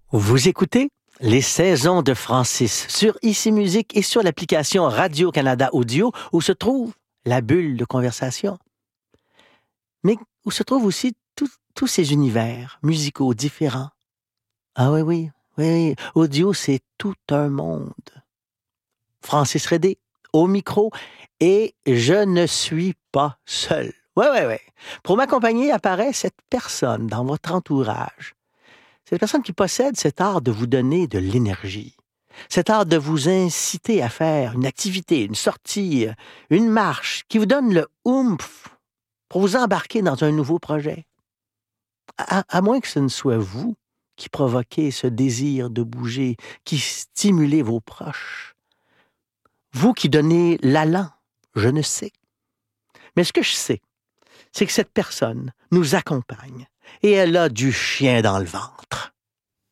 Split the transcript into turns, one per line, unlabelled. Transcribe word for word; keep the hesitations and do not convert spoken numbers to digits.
Vous écoutez Les Saisons de Francis sur Ici Musique et sur l'application Radio-Canada Audio où se trouve la bulle de conversation. Mais où se trouvent aussi tout- tous ces univers musicaux différents. Ah oui, oui, oui, oui. Audio, c'est tout un monde. Francis Redé, au micro, et je ne suis pas seul. Oui, oui, oui. Pour m'accompagner apparaît cette personne dans votre entourage. Cette personne qui possède cet art de vous donner de l'énergie, cet art de vous inciter à faire une activité, une sortie, une marche, qui vous donne le oomph pour vous embarquer dans un nouveau projet. À, à moins que ce ne soit vous qui provoquez ce désir de bouger, qui stimulez vos proches. Vous qui donnez l'allant, je ne sais. Mais ce que je sais, c'est que cette personne nous accompagne et elle a du chien dans le ventre.